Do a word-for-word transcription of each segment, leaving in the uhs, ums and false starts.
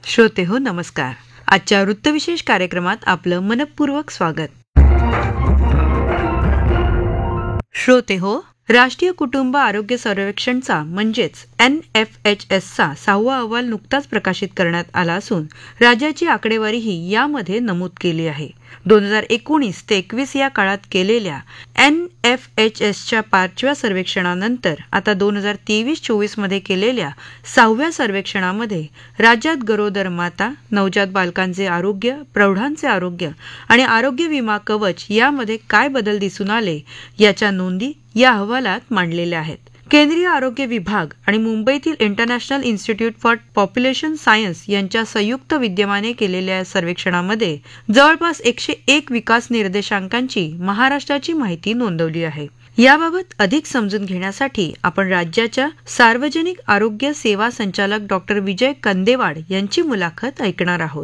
श्रोते हो नमस्कार. आजच्या वृत्तविशेष कार्यक्रमात आपलं मनपूर्वक स्वागत. श्रोते हो, राष्ट्रीय कुटुंब आरोग्य सर्वेक्षणचा म्हणजेच एन एफ एच एसचा सहावा अहवाल नुकताच प्रकाशित करण्यात आला असून राज्याची आकडेवारीही यामध्ये नमूद केली आहे. दोन हजार एकोणीस ते एकवीस या काळात केलेल्या एन एफ एच एसच्या पाचव्या सर्वेक्षणानंतर आता दोन हजार तेवीस चोवीस मध्ये केलेल्या सहाव्या सर्वेक्षणामध्ये राज्यात गरोदर माता, नवजात बालकांचे आरोग्य, प्रौढांचे आरोग्य आणि आरोग्य विमा कवच यामध्ये काय बदल दिसून आले याच्या नोंदी या अहवालात मांडलेल्या आहेत. केंद्रीय आरोग्य विभाग आणि मुंबईतील international institute for population science यांच्या संयुक्त विद्यमाने केलेल्या सर्वेक्षणामध्ये जवळपास एकशे एक विकास निर्देशांकांची महाराष्ट्राची माहिती नोंदवली आहे. याबाबत अधिक समजून घेण्यासाठी आपण राज्याच्या सार्वजनिक आरोग्य सेवा संचालक डॉक्टर विजय कंदेवाड यांची मुलाखत ऐकणार आहोत.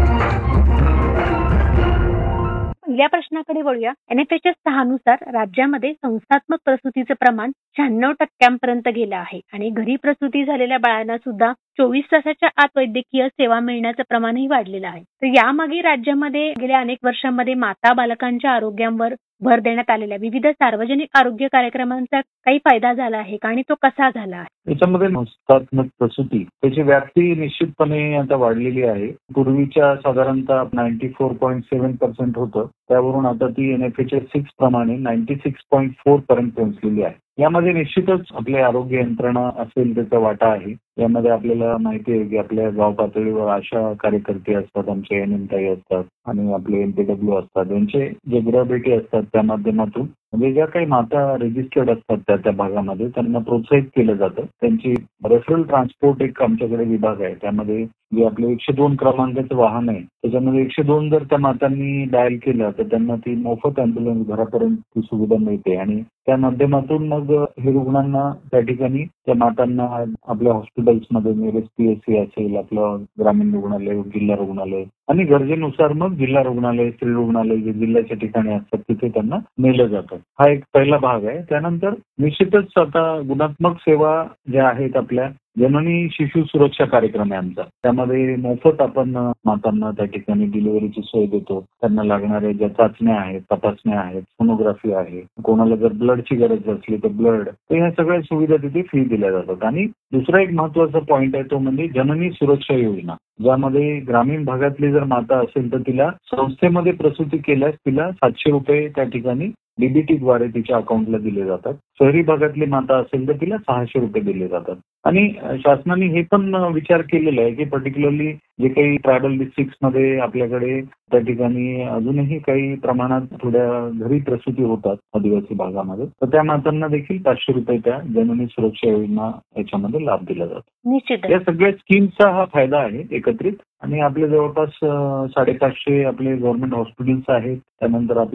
पहिल्या प्रश्नाकडे वळूया. एन एफ एच एस सहा नुसार राज्यामध्ये संस्थात्मक प्रसूतीचं प्रमाण शहाण्णव टक्क्यांपर्यंत गेलं आहे आणि घरी प्रसूती झालेल्या बाळांना सुद्धा चोवीस तासाच्या आत वैद्यकीय सेवा मिळण्याचं प्रमाणही वाढलेलं आहे. तर यामागे राज्यामध्ये गेल्या अनेक वर्षांमध्ये माता बालकांच्या आरोग्यावर भर देण्यात आलेल्या विविध सार्वजनिक आरोग्य कार्यक्रमांचा काही फायदा झाला आहे का आणि तो कसा झाला आहे? याच्यामध्ये संस्थात्मक प्रसूती त्याची व्याप्ती निश्चितपणे आता वाढलेली आहे. पूर्वीच्या साधारणतः ninety four point seven percent होतं, त्यावरून आता ती N F H S six प्रमाणे नाईन्टी सिक्स पॉईंट फोर पर्यंत पोहोचलेली आहे. यामध्ये निश्चितच आपले आरोग्य यंत्रणा असेल त्याचा वाटा आहे. यामध्ये आपल्याला माहिती आहे की आपल्या गाव पातळीवर आशा कार्यकर्ते असतात, आमचे एन एम ताई असतात आणि आपले एन पी डब्ल्यू असतात. यांचे जे गृहभेटी असतात त्या माध्यमातून म्हणजे ज्या काही माता रजिस्टर्ड असतात त्या त्या भागामध्ये त्यांना प्रोत्साहित केलं जातं. त्यांची रेफरल ट्रान्सपोर्ट एक आमच्याकडे विभाग आहे. त्यामध्ये जे आपले एकशे दोन क्रमांकाचं वाहन आहे त्याच्यामध्ये एकशे दोन जर त्या मातांनी डायल केलं तर त्यांना ती मोफत अँब्युलन्स घरापर्यंत ती सुविधा मिळते आणि त्या माध्यमातून मग हे रुग्णांना त्या ठिकाणी त्या मातांना आपल्या हॉस्पिटल्समध्ये नियरेस्ट पी एस सी असेल, आपलं ग्रामीण रुग्णालय, जिल्हा रुग्णालय आणि गरजेनुसार मग जिल्हा रुग्णालय, स्त्री रुग्णालय जे जिल्ह्याच्या ठिकाणी असतात तिथे त्यांना नेलं जातं. हा एक पहिला भाग आहे. त्यानंतर निश्चितच आता गुणात्मक सेवा ज्या आहेत आपल्या जननी शिशु सुरक्षा कार्यक्रम आहे आमचा. त्यामध्ये मोफत आपण मातांना त्या ठिकाणी डिलिव्हरीची सोय देतो. त्यांना लागणाऱ्या ज्या चाचण्या आहेत, तपासण्या आहेत, सोनोग्राफी आहे, कोणाला जर ब्लडची गरज असली तर ब्लड, तर ह्या सगळ्या सुविधा तिथे फ्री दिल्या जातात. आणि दुसरा एक महत्वाचा पॉईंट आहे तो म्हणजे जननी सुरक्षा योजना, ज्यामध्ये ग्रामीण भागातली जर माता असेल तर तिला संस्थेमध्ये प्रसूती केल्यास तिला सातशे रुपये त्या ठिकाणी डीबीटीद्वारे तिच्या अकाउंटला दिले जातात. शहरी भागातली माता असेल तर तिला सहाशे रुपये दिले जातात. आणि शासनाने हे पण विचार केलेला आहे की पर्टिक्युलरली जे काही ट्रायबल डिस्ट्रिक्टमध्ये आपल्याकडे त्या ठिकाणी अजूनही काही प्रमाणात थोड्या घरी प्रसूती होतात आदिवासी भागामध्ये, तर त्या मातांना देखील पाचशे रुपये त्या जननी सुरक्षा योजना याच्यामध्ये लाभ दिला जातो. निश्चित या सगळ्या स्कीमचा हा फायदा आहे एकत्रित. आणि आपले जवळपास साडेपाचशे आपले गव्हर्नमेंट हॉस्पिटल्स आहेत. त्यानंतर आपले